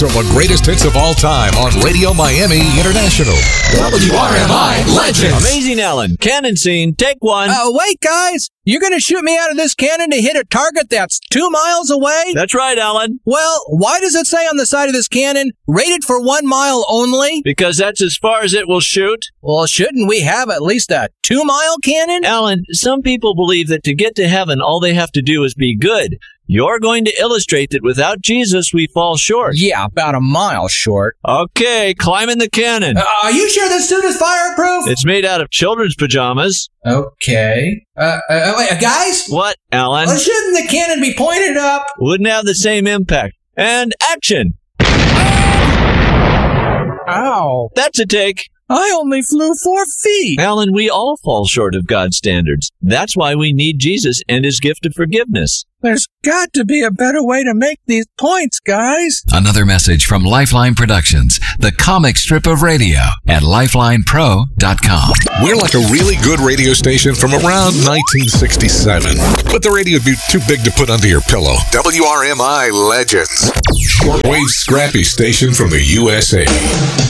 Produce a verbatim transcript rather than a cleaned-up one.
These are the greatest hits of all time on Radio Miami International. W R M I Legends. Amazing Alan. Cannon scene. Take one. Uh, wait, guys. You're going to shoot me out of this cannon to hit a target that's two miles away? That's right, Alan. Well, why does it say on the side of this cannon, rated for one mile only? Because that's as far as it will shoot. Well, shouldn't we have at least a two-mile cannon? Alan, some people believe that to get to heaven, all they have to do is be good. You're going to illustrate that without Jesus, we fall short. Yeah, about a mile short. Okay, climb in the cannon. Uh, are you sure this suit is fireproof? It's made out of children's pajamas. Okay. Uh, uh, wait, uh, guys? What, Alan? Well, shouldn't the cannon be pointed up? Wouldn't have the same impact. And action. Ow. That's a take. I only flew four feet. Alan, we all fall short of God's standards. That's why we need Jesus and his gift of forgiveness. There's got to be a better way to make these points, guys. Another message from Lifeline Productions, the comic strip of radio at lifeline pro dot com. We're like a really good radio station from around nineteen sixty-seven. But the radio would be too big to put under your pillow. W R M I Legends. Shortwave scrappy station from the U S A.